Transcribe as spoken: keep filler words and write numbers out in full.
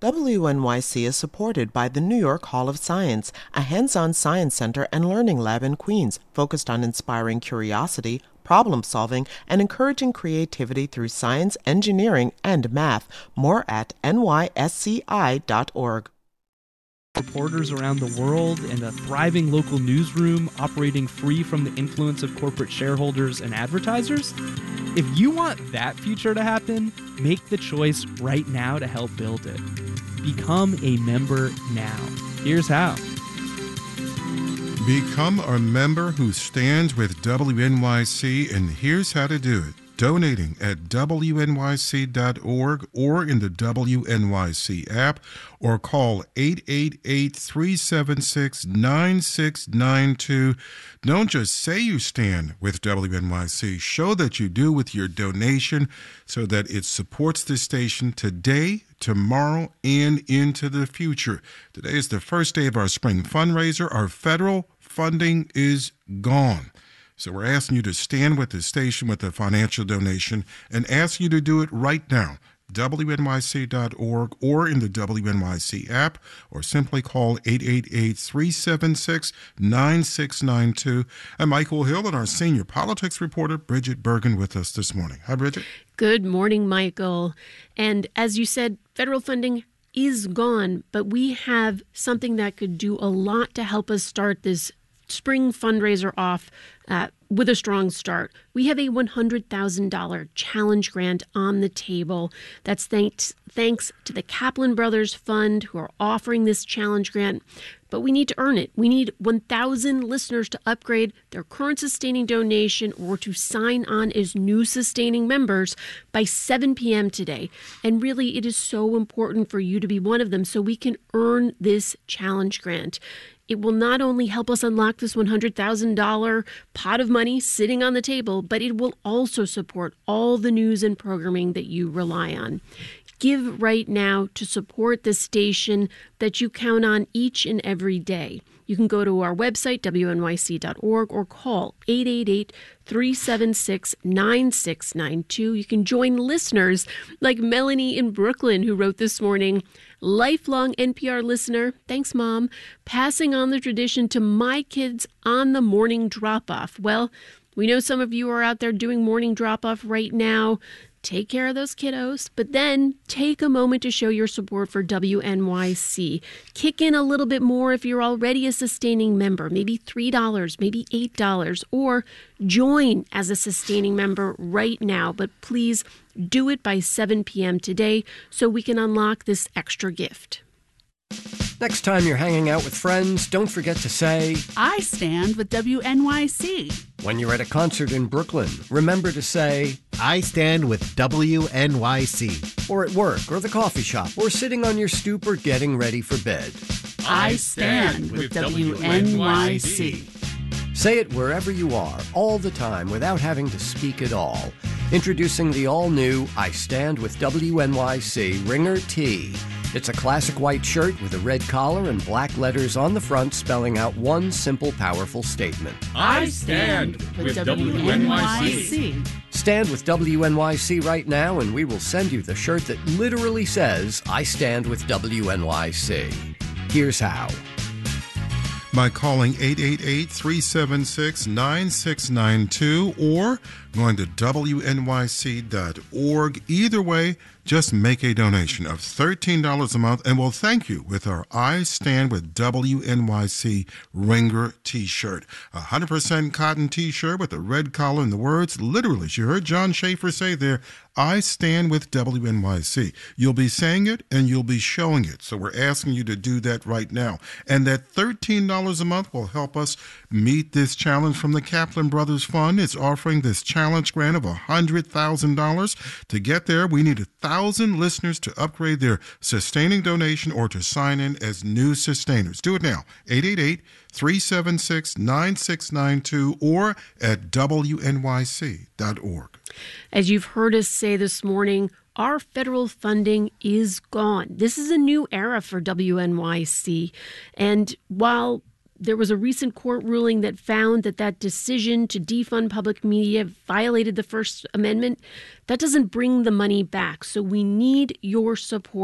W N Y C is supported by the New York Hall of Science, a hands-on science center and learning lab in Queens focused on inspiring curiosity, problem-solving, and encouraging creativity through science, engineering, and math. More at N Y S C I dot org. Reporters around the world and a thriving local newsroom operating free from the influence of corporate shareholders and advertisers? If you want that future to happen, make the choice right now to help build it. Become a member now. Here's how. Become a member who stands with W N Y C, and here's how to do it. Donating at W N Y C dot org or in the W N Y C app, or call eight eight eight, three seven six, nine six nine two. Don't just say you stand with W N Y C. Show that you do with your donation so that it supports the station today, tomorrow, and into the future. Today is the first day of our spring fundraiser. Our federal funding is gone. So we're asking you to stand with the station with a financial donation and ask you to do it right now. W N Y C dot org or in the W N Y C app, or simply call eight eight eight, three seven six, nine six nine two. I'm Michael Hill and our senior politics reporter, Bridget Bergen, with us this morning. Hi, Bridget. Good morning, Michael. And as you said, federal funding is gone, but we have something that could do a lot to help us start this spring fundraiser off uh, with a strong start. We have a one hundred thousand dollars challenge grant on the table. That's thanks thanks to the Kaplan Brothers Fund, who are offering this challenge grant. But we need to earn it. We need one thousand listeners to upgrade their current sustaining donation or to sign on as new sustaining members by seven p.m. today. And really, it is so important for you to be one of them so we can earn this challenge grant. It will not only help us unlock this one hundred thousand dollars pot of money sitting on the table, but it will also support all the news and programming that you rely on. Give right now to support the station that you count on each and every day. You can go to our website, W N Y C dot org, or call eight eight eight, three seven six, nine six nine two. You can join listeners like Melanie in Brooklyn, who wrote this morning, lifelong N P R listener, thanks, Mom, passing on the tradition to my kids on the morning drop-off. Well, we know some of you are out there doing morning drop-off right now. Take care of those kiddos, but then take a moment to show your support for W N Y C. Kick in a little bit more if you're already a sustaining member, maybe three dollars, maybe eight dollars, or join as a sustaining member right now. But please do it by seven p.m. today so we can unlock this extra gift. Next time you're hanging out with friends, don't forget to say, I stand with W N Y C. When you're at a concert in Brooklyn, remember to say, I stand with W N Y C. Or at work, or the coffee shop, or sitting on your stoop, or getting ready for bed. I stand with W N Y C. Say it wherever you are, all the time, without having to speak at all. Introducing the all-new I Stand with W N Y C Ringer Tee. It's a classic white shirt with a red collar and black letters on the front spelling out one simple, powerful statement. I stand with W N Y C. Stand with W N Y C right now, and we will send you the shirt that literally says, I stand with W N Y C. Here's how. By calling eight eight eight, three seven six, nine six nine two or going to W N Y C dot org. Either way, just make a donation of thirteen dollars a month, and we'll thank you with our I Stand with W N Y C Ringer t-shirt. A one hundred percent cotton t-shirt with a red collar and the words, literally, as you heard John Schaefer say there, I stand with W N Y C. You'll be saying it and you'll be showing it. So we're asking you to do that right now. And that thirteen dollars a month will help us meet this challenge from the Kaplan Brothers Fund. It's offering this challenge grant of one hundred thousand dollars. To get there, we need one thousand listeners to upgrade their sustaining donation or to sign in as new sustainers. Do it now. eight eight eight, three seven six, nine six nine two or at W N Y C dot org. As you've heard us say this morning, our federal funding is gone. This is a new era for W N Y C. And while there was a recent court ruling that found that that decision to defund public media violated the First Amendment, that doesn't bring the money back. So we need your support.